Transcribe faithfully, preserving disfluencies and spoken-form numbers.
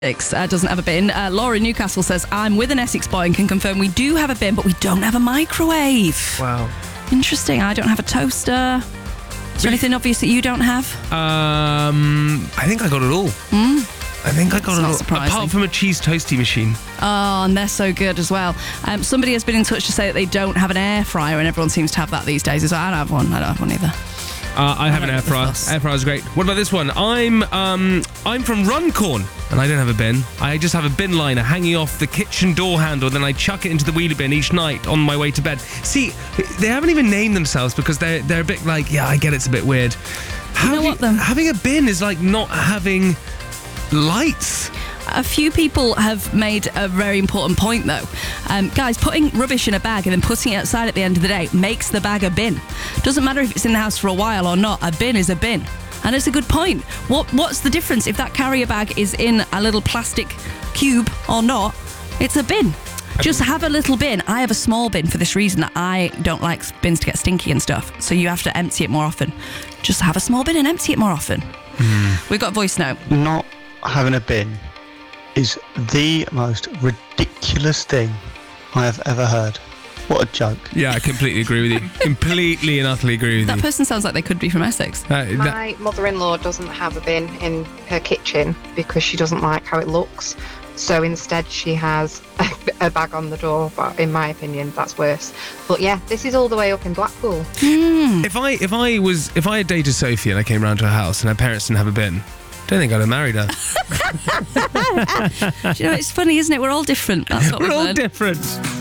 Essex uh, doesn't have a bin. Uh, Laura in Newcastle says, I'm with an Essex boy and can confirm we do have a bin, but we don't have a microwave. Wow. Interesting. I don't have a toaster. Is there anything obvious that you don't have? Um, I think I got it all. Mm. I think I got That's it not all. surprising. Apart from a cheese toasty machine. Oh, and they're so good as well. Um, somebody has been in touch to say that they don't have an air fryer, and everyone seems to have that these days. So I don't have one. I don't have one either. Uh, I have I an don't air get the fryer. fuss. Air fryer is great. What about this one? I'm um I'm from Runcorn and I don't have a bin. I just have a bin liner hanging off the kitchen door handle. Then I chuck it into the wheelie bin each night on my way to bed. See, they haven't even named themselves because they're they're a bit like, yeah, I get it's a bit weird. Having, know what, though? having a bin is like not having lights. A few people have made a very important point, though. Um, guys, putting rubbish in a bag and then putting it outside at the end of the day makes the bag a bin. Doesn't matter if it's in the house for a while or not. A bin is a bin. And it's a good point. What What's the difference if that carrier bag is in a little plastic cube or not? It's a bin. Just have a little bin. I have a small bin for this reason, that I don't like bins to get stinky and stuff. So you have to empty it more often. Just have a small bin and empty it more often. Mm. We've got a voice note. Not having a bin is the most ridiculous thing I have ever heard. What a joke. Yeah, I completely agree with you. Completely and utterly agree with That you. person sounds like they could be from Essex. Uh, that- My mother-in-law doesn't have a bin in her kitchen because she doesn't like how it looks. So instead she has a, a bag on the door, but in my opinion that's worse. But yeah, this is all the way up in Blackpool. Mm. If I if I was if I had dated Sophie and I came round to her house and her parents didn't have a bin, I don't think I'd have married her. Do you know, it's funny, isn't it? We're all different. That's what We're we've all learned. different.